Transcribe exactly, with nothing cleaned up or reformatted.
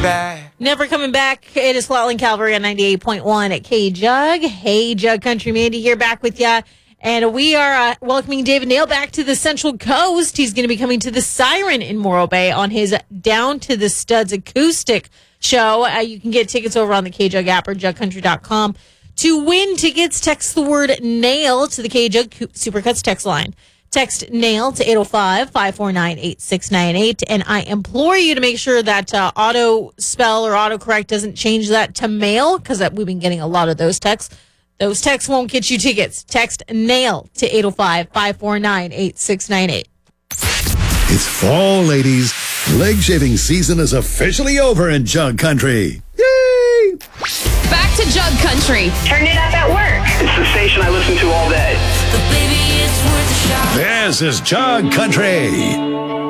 back. Never coming back. It is Flatland Calvary on ninety-eight point one at K-Jug. Hey, Jug Country. Mandy here, back with ya. And we are uh, welcoming David Nail back to the Central Coast. He's going to be coming to the Siren in Morro Bay on his Down to the Studs acoustic show. Uh, you can get tickets over on the K-Jug app or jug country dot com. To win tickets, text the word NAIL to the K-Jug Supercuts text line. Text NAIL to eight oh five, five four nine, eight six nine eight. And I implore you to make sure that uh, auto spell or autocorrect doesn't change that to mail, because we've been getting a lot of those texts. Those texts won't get you tickets. Text NAIL to eight oh five, five four nine, eight six nine eight. It's fall, ladies. Leg shaving season is officially over in Jug Country. Yay! Back to Jug Country. Turn it up at work. It's the station I listen to all day. This is Jug Country.